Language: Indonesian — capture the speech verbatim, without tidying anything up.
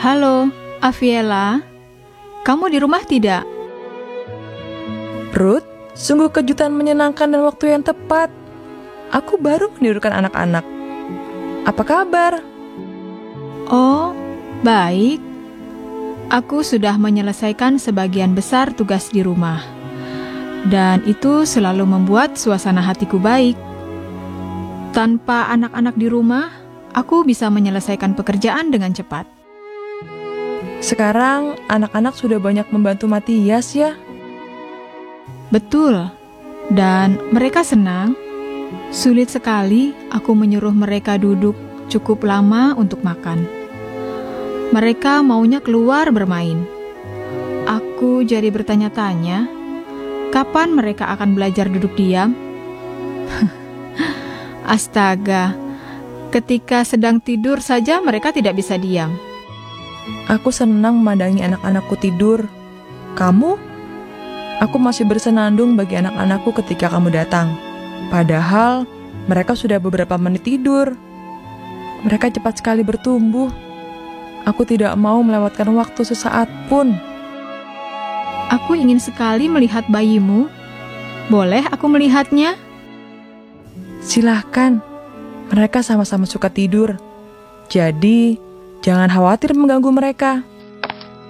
Halo, Aviela. Kamu di rumah tidak? Ruth, sungguh kejutan menyenangkan dan waktu yang tepat. Aku baru menidurkan anak-anak. Apa kabar? Oh, baik. Aku sudah menyelesaikan sebagian besar tugas di rumah. Dan itu selalu membuat suasana hatiku baik. Tanpa anak-anak di rumah, aku bisa menyelesaikan pekerjaan dengan cepat. Sekarang anak-anak sudah banyak membantu Matias ya? Betul, dan mereka senang. Sulit sekali aku menyuruh mereka duduk cukup lama untuk makan. Mereka maunya keluar bermain. Aku jadi bertanya-tanya, kapan mereka akan belajar duduk diam? Astaga, ketika sedang tidur saja mereka tidak bisa diam. Aku senang memandangi anak-anakku tidur. Kamu? Aku masih bersenandung bagi anak-anakku ketika kamu datang. Padahal mereka sudah beberapa menit tidur. Mereka cepat sekali bertumbuh. Aku tidak mau melewatkan waktu sesaat pun. Aku ingin sekali melihat bayimu. Boleh aku melihatnya? Silahkan. Mereka sama-sama suka tidur. Jadi, jangan khawatir mengganggu mereka.